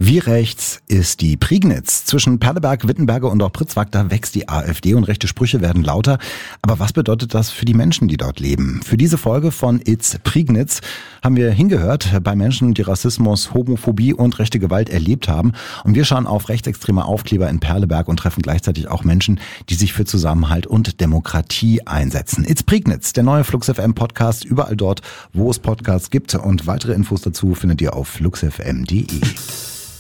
Wie rechts ist die Prignitz? Zwischen Perleberg, Wittenberge und auch Pritzwag, da wächst die AfD und rechte Sprüche werden lauter. Aber was bedeutet das für die Menschen, die dort leben? Für diese Folge von It's Prignitz haben wir hingehört bei Menschen, die Rassismus, Homophobie und rechte Gewalt erlebt haben. Und wir schauen auf rechtsextreme Aufkleber in Perleberg und treffen gleichzeitig auch Menschen, die sich für Zusammenhalt und Demokratie einsetzen. It's Prignitz, der neue Flux FM Podcast, überall dort, wo es Podcasts gibt. Und weitere Infos dazu findet ihr auf fluxfm.de.